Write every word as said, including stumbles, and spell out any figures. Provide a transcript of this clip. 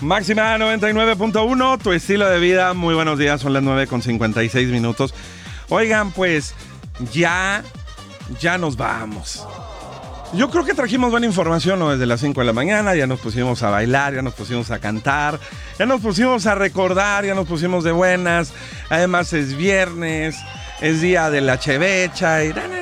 Máxima noventa y nueve punto uno, tu estilo de vida. Muy buenos días, son las nueve con cincuenta y seis minutos. Oigan, pues ya, ya nos vamos. Yo creo que trajimos buena información, ¿no? Desde las cinco de la mañana, ya nos pusimos a bailar, ya nos pusimos a cantar, ya nos pusimos a recordar, ya nos pusimos de buenas. Además es viernes, es día de la chevecha y...